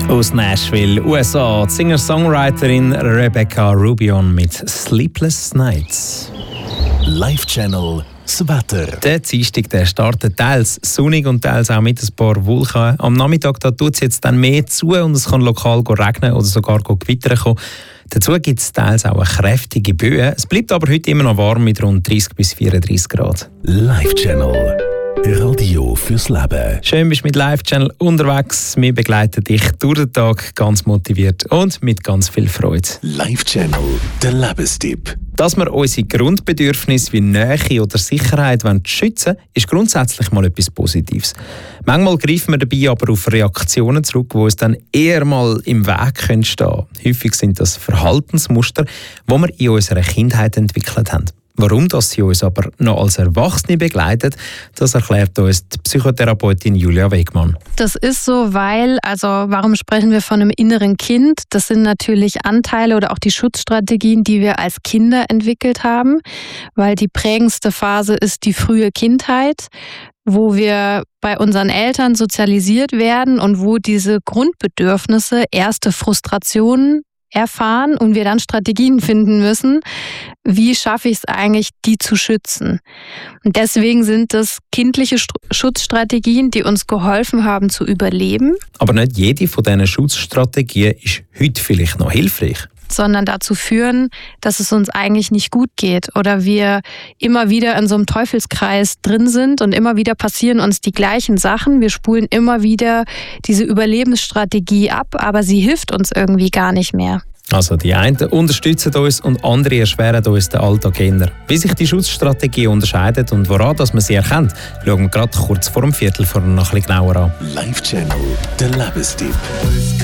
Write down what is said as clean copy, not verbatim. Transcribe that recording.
Aus Nashville, USA, die Singer-Songwriterin Rebecca Rubion mit «Sleepless Nights». Live-Channel das Wetter. Der Dienstag der startet teils sonnig und teils auch mit ein paar Wolken. Am Nachmittag tut es jetzt dann mehr zu und es kann lokal regnen oder sogar Gewitter kommen. Dazu gibt es teils auch eine kräftige Böe. Es bleibt aber heute immer noch warm mit rund 30 bis 34 Grad. Live-Channel. Radio fürs Leben. Schön, bist du mit Live-Channel unterwegs. Wir begleiten dich durch den Tag ganz motiviert und mit ganz viel Freude. Live-Channel, der Lebenstipp. Dass wir unsere Grundbedürfnisse wie Nähe oder Sicherheit schützen wollen, ist grundsätzlich mal etwas Positives. Manchmal greifen wir dabei aber auf Reaktionen zurück, die uns dann eher mal im Weg stehen können. Häufig sind das Verhaltensmuster, die wir in unserer Kindheit entwickelt haben. Warum das sie uns aber noch als Erwachsene begleitet, das erklärt uns die Psychotherapeutin Julia Wegmann. Das ist so, warum sprechen wir von einem inneren Kind? Das sind natürlich Anteile oder auch die Schutzstrategien, die wir als Kinder entwickelt haben, weil die prägendste Phase ist die frühe Kindheit, wo wir bei unseren Eltern sozialisiert werden und wo diese Grundbedürfnisse erste Frustrationen erfahren und wir dann Strategien finden müssen, wie schaffe ich es eigentlich, die zu schützen. Und deswegen sind das kindliche Schutzstrategien, die uns geholfen haben zu überleben. Aber nicht jede von diesen Schutzstrategien ist heute vielleicht noch hilfreich. Sondern dazu führen, dass es uns eigentlich nicht gut geht oder wir immer wieder in so einem Teufelskreis drin sind und immer wieder passieren uns die gleichen Sachen. Wir spulen immer wieder diese Überlebensstrategie ab, aber sie hilft uns irgendwie gar nicht mehr. Also die einen unterstützen uns und andere erschweren uns den Alltag eher. Wie sich die Schutzstrategie unterscheidet und woran dass man sie erkennt, schauen wir gerade kurz vor dem Viertel noch ein bisschen genauer an. Live-Channel, der Lebenstipp.